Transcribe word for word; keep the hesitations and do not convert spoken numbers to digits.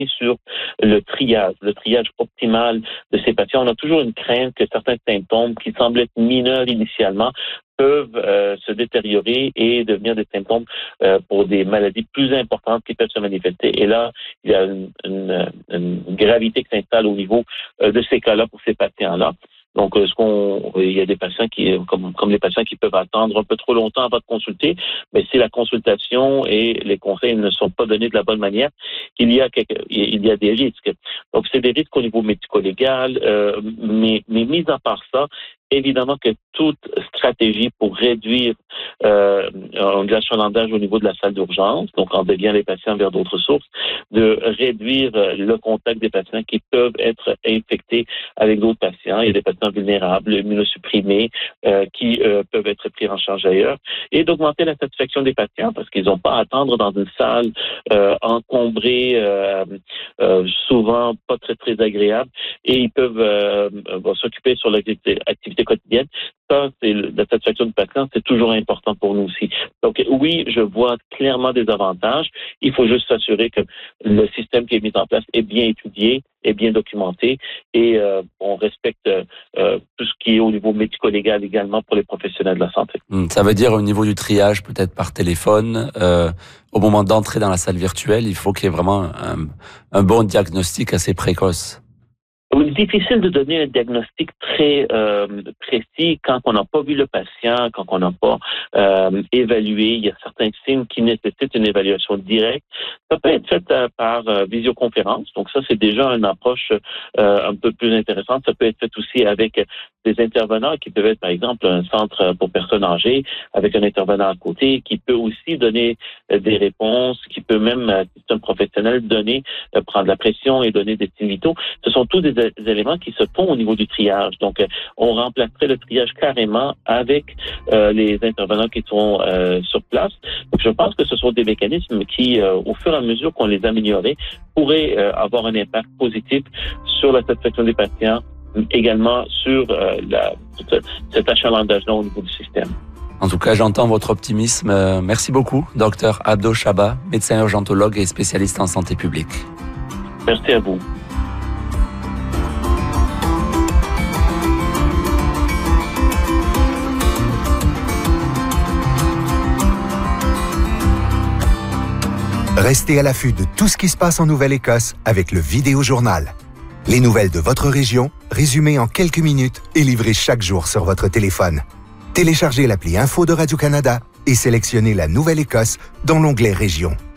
sur le triage, le triage optimal de ces patients. On a toujours une crainte que certains symptômes qui semblent être mineurs initialement peuvent euh, se détériorer et devenir des symptômes euh, pour des maladies plus importantes qui peuvent se manifester. Et là, il y a une, une, une gravité qui s'installe au niveau euh, de ces cas-là pour ces patients-là. Donc, ce qu'on, il y a des patients qui, comme, comme les patients qui peuvent attendre un peu trop longtemps avant de consulter, mais si la consultation et les conseils ne sont pas donnés de la bonne manière, il y a quelques, il y a des risques. Donc, c'est des risques au niveau médico-légal, euh, mais, mais mis à part ça, évidemment que toute stratégie pour réduire euh, l'achalandage au niveau de la salle d'urgence, donc en déviant les patients vers d'autres sources, de réduire le contact des patients qui peuvent être infectés avec d'autres patients. Il y a des patients vulnérables, immunosupprimés, euh, qui euh, peuvent être pris en charge ailleurs, et d'augmenter la satisfaction des patients parce qu'ils n'ont pas à attendre dans une salle euh, encombrée, euh, euh, souvent pas très très agréable, et ils peuvent euh, s'occuper sur l'activité activité quotidienne. Ça, c'est la satisfaction du patient, c'est toujours important pour nous aussi. Donc oui, je vois clairement des avantages. Il faut juste s'assurer que le système qui est mis en place est bien étudié, est bien documenté et euh, on respecte euh, tout ce qui est au niveau médico-légal également pour les professionnels de la santé. Ça veut dire au niveau du triage, peut-être par téléphone, euh, au moment d'entrer dans la salle virtuelle, il faut qu'il y ait vraiment un, un bon diagnostic assez précoce. C'est difficile de donner un diagnostic très euh, précis quand on n'a pas vu le patient, quand on n'a pas euh, évalué. Il y a certains signes qui nécessitent une évaluation directe. Ça peut être fait euh, par euh, visioconférence. Donc ça, c'est déjà une approche euh, un peu plus intéressante. Ça peut être fait aussi avec des intervenants qui peuvent être, par exemple, un centre pour personnes âgées avec un intervenant à côté qui peut aussi donner euh, des réponses, qui peut même, euh, si c'est un professionnel, donner, euh, prendre la pression et donner des signes vitaux. Ce sont tous des des éléments qui se font au niveau du triage. Donc, euh, on remplacerait le triage carrément avec euh, les intervenants qui sont euh, sur place. Donc, je pense que ce sont des mécanismes qui, euh, au fur et à mesure qu'on les améliorait, pourraient euh, avoir un impact positif sur la satisfaction des patients, également sur euh, la, cet achalandage-là au niveau du système. En tout cas, j'entends votre optimisme. Euh, merci beaucoup, docteur Abdo Chaba, médecin urgentologue et spécialiste en santé publique. Merci à vous. Restez à l'affût de tout ce qui se passe en Nouvelle-Écosse avec le Vidéo-Journal. Les nouvelles de votre région, résumées en quelques minutes et livrées chaque jour sur votre téléphone. Téléchargez l'appli Info de Radio-Canada et sélectionnez la Nouvelle-Écosse dans l'onglet Région.